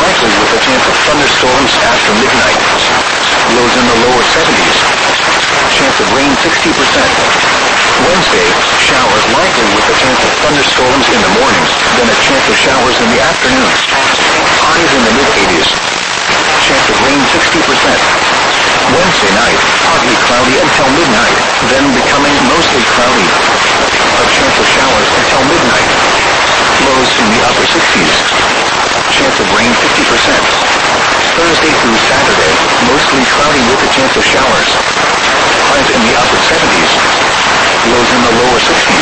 likely with a chance of thunderstorms after midnight. Lows in the lower 70s. Chance of rain 60%. Wednesday, showers likely with a chance of thunderstorms in the morning, then a chance of showers in the afternoon. Highs in the mid-80s. Chance of rain 60%. Wednesday night, partly cloudy until midnight, then becoming mostly cloudy. A chance of showers until midnight. Lows in the upper 60s. Chance of rain 50%. Thursday through Saturday, mostly cloudy with a chance of showers. Highs in the upper 70s. Lows in the lower 60s.